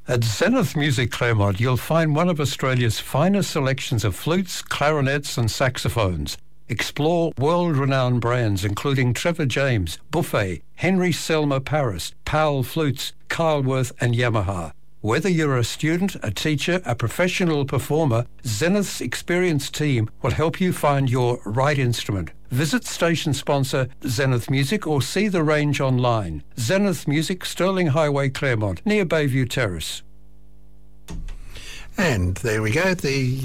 At Zenith Music Claremont, you'll find one of Australia's finest selections of flutes, clarinets and saxophones. Explore world-renowned brands including Trevor James, Buffet, Henry Selmer Paris, Powell Flutes, Kyleworth and Yamaha. Whether you're a student, a teacher, a professional performer, Zenith's experienced team will help you find your right instrument. Visit station sponsor Zenith Music or see the range online. Zenith Music, Stirling Highway, Claremont, near Bayview Terrace. And there we go,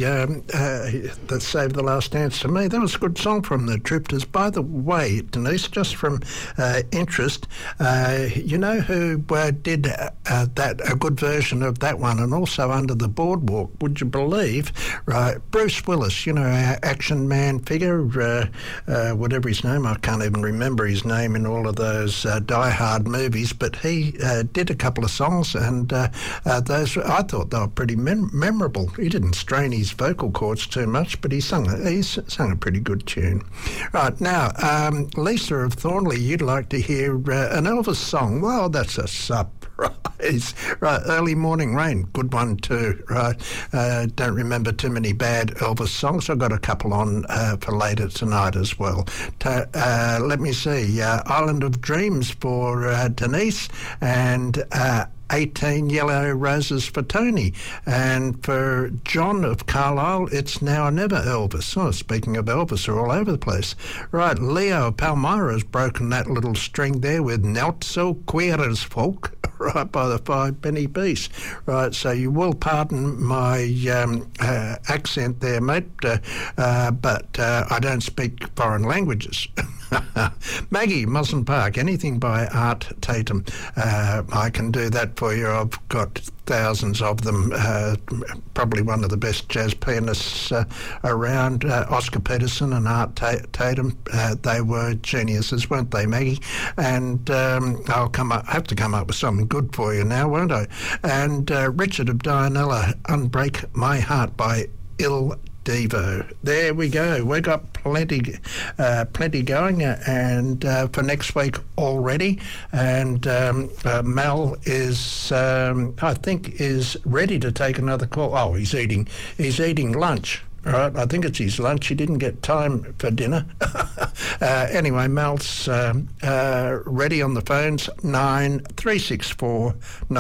that saved the last dance to me. That was a good song from the Drifters. By the way, Denise, just from interest, you know who did a good version of that one, and also Under the Boardwalk, would you believe? Right, Bruce Willis, you know, our action man figure, whatever his name, I can't even remember his name in all of those Die Hard movies, but he did a couple of songs, and those, I thought they were pretty memorable. He didn't strain his vocal cords too much, but he sung a pretty good tune. Right, now, Lisa of Thornley, you'd like to hear an Elvis song. Well, that's a surprise. Right, Early Morning Rain, good one too. Right, don't remember too many bad Elvis songs. I've got a couple on for later tonight as well. Let me see, Island of Dreams for Denise, and 18 Yellow Roses for Tony. And for John of Carlisle, It's Now or Never, Elvis. Oh, speaking of Elvis, they're all over the place. Right, Leo of Palmyra has broken that little string there with Not So Queer as Folk, right, by the Five Penny Piece. Right, so you will pardon my accent there, mate, but I don't speak foreign languages. Maggie, Muzzen Park, anything by Art Tatum. I can do that for you. I've got thousands of them. Probably one of the best jazz pianists around, Oscar Peterson and Art Tatum. They were geniuses, weren't they, Maggie? And I'll have to come up with something good for you now, won't I? And Richard of Dianella, Unbreak My Heart by Il Devo. There we go. We've got plenty going, and for next week already. And Mel is, I think, is ready to take another call. Oh, he's eating lunch. Right, I think it's his lunch. He didn't get time for dinner. Anyway, Mel's ready on the phones, 9364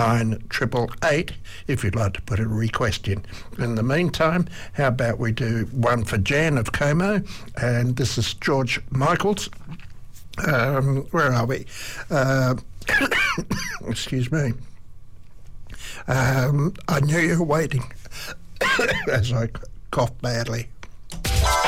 9888, if you'd like to put a request in. In the meantime, how about we do one for Jan of Como, and this is George Michaels. Where are we? Excuse me. I knew you were waiting as I cough badly.